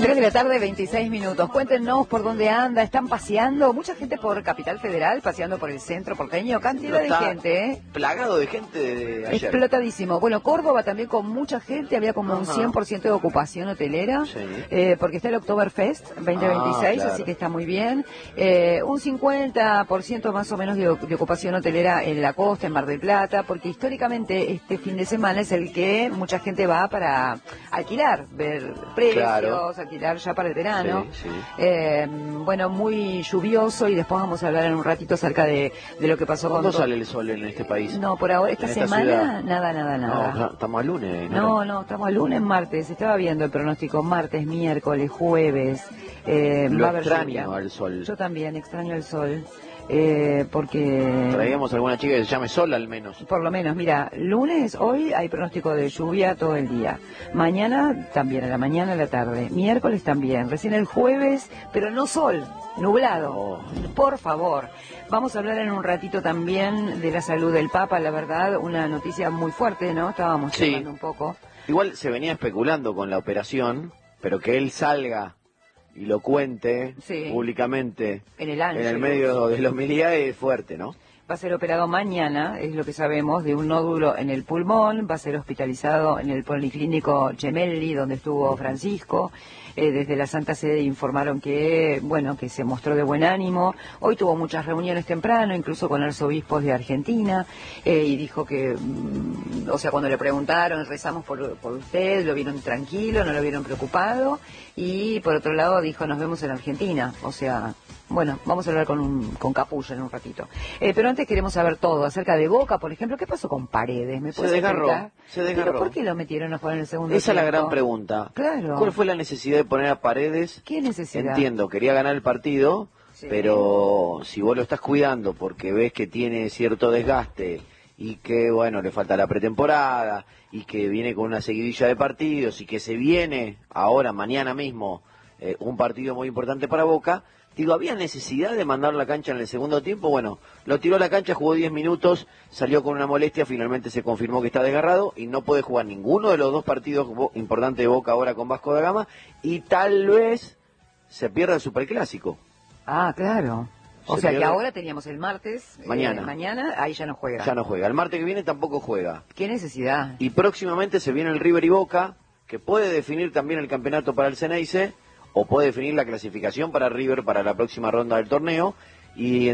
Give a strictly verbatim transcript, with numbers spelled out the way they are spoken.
tres de la tarde, veintiséis minutos. Cuéntenos por dónde anda, están paseando. Mucha gente por Capital Federal, paseando por el centro porteño. Cantidad de gente, ¿eh? Plagado de gente de ayer. Explotadísimo. Bueno, Córdoba también con mucha gente. Había como un cien por ciento de ocupación hotelera. Sí. Eh, porque está el Oktoberfest veinte veintiséis, Ah, claro. así que está muy bien. Eh, un cincuenta por ciento más o menos de, de ocupación hotelera en la costa, en Mar del Plata, porque históricamente este fin de semana es el que mucha gente va para alquilar, ver precios, Claro. alquilar ya para el verano. Sí, sí. Eh, bueno, muy lluvioso, y después vamos a hablar en un ratito acerca de, de lo que pasó con... ¿Cuándo sale el sol en este país? No, por ahora, esta En esta semana, ciudad. nada, nada, nada. No, estamos a lunes. No, No, no, estamos lunes, martes. Estaba viendo el pronóstico martes, miércoles, jueves. Eh, Lo va a haber extraño lluvia. al sol. Yo también extraño el sol. Eh, porque... Traíamos alguna chica que se llame Sol al menos. Por lo menos, mira, lunes, hoy hay pronóstico de lluvia todo el día. Mañana también, a la mañana, a la tarde. Miércoles también. Recién el jueves, pero no sol, nublado. Oh. Por favor. Vamos a hablar en un ratito también de la salud del Papa, la verdad, una noticia muy fuerte, ¿no? Estábamos Sí. hablando un poco. Igual se venía especulando con la operación, pero que él salga y lo cuente Sí. públicamente En el año. en el medio de la homilía es fuerte, ¿no? Va a ser operado mañana, es lo que sabemos, de un nódulo en el pulmón. Va a ser hospitalizado en el Policlínico Gemelli, donde estuvo Francisco. Eh, desde la Santa Sede informaron que, bueno, que se mostró de buen ánimo. Hoy tuvo muchas reuniones temprano, incluso con arzobispos de Argentina, eh, y dijo que, mm, o sea, cuando le preguntaron, rezamos por, por usted, lo vieron tranquilo, no lo vieron preocupado, y por otro lado dijo, nos vemos en Argentina, o sea... Bueno, vamos a hablar con un, con Capullo en un ratito. Eh, pero antes queremos saber todo acerca de Boca, por ejemplo. ¿Qué pasó con Paredes? ¿Me Se puedes desgarró, explicar? se desgarró. ¿Pero por qué lo metieron a jugar en el segundo Esa es la tiempo? gran pregunta. Claro. ¿Cuál fue la necesidad de poner a Paredes? ¿Qué necesidad? Entiendo, quería ganar el partido, Sí. pero si vos lo estás cuidando porque ves que tiene cierto desgaste y que, bueno, le falta la pretemporada y que viene con una seguidilla de partidos y que se viene ahora, mañana mismo, eh, un partido muy importante para Boca, digo, ¿había necesidad de mandar la cancha en el segundo tiempo? Bueno, lo tiró a la cancha, jugó diez minutos, salió con una molestia, finalmente se confirmó que está desgarrado y no puede jugar ninguno de los dos partidos importantes de Boca ahora con Vasco da Gama, y tal vez se pierda el Superclásico. Ah, claro. O Se sea pierde. que ahora teníamos el martes. Mañana. Eh, mañana, ahí ya no juega. Ya no juega. El martes que viene tampoco juega. ¿Qué necesidad? Y próximamente se viene el River y Boca, que puede definir también el campeonato para el Ceneice, o puede definir la clasificación para River para la próxima ronda del torneo, y